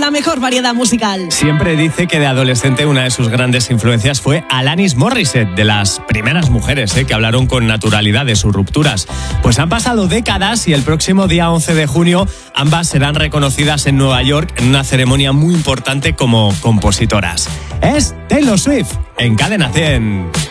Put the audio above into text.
la mejor variedad musical. Siempre dice que de adolescente una de sus grandes influencias fue Alanis Morissette, de las primeras mujeres que hablaron con naturalidad de sus rupturas. Pues han pasado décadas y el próximo día 11 de junio ambas serán reconocidas en Nueva York en una ceremonia muy importante como compositoras. Es Taylor Swift en Cadena 100.